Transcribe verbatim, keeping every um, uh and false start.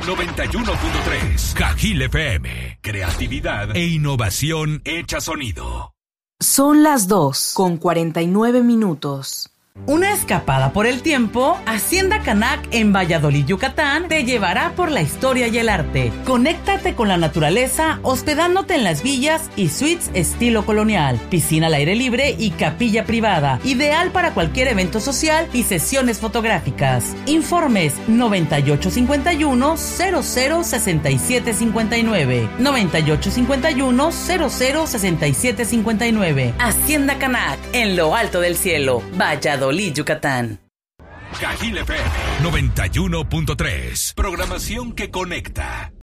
noventa y uno punto tres. Cajil F M. Creatividad e innovación hecha sonido. Son las dos con cuarenta y nueve minutos. Una escapada por el tiempo, Hacienda Canac en Valladolid, Yucatán, te llevará por la historia y el arte. Conéctate con la naturaleza hospedándote en las villas y suites estilo colonial, piscina al aire libre y capilla privada, ideal para cualquier evento social y sesiones fotográficas. Informes noventa y ocho cincuenta y uno cero cero sesenta y siete cincuenta y nueve, noventa y ocho cincuenta y uno cero cero sesenta y siete cincuenta y nueve. Hacienda Canac en lo alto del cielo, Valladolid, Yucatán. Cajil F M noventa y uno punto tres. Programación que conecta.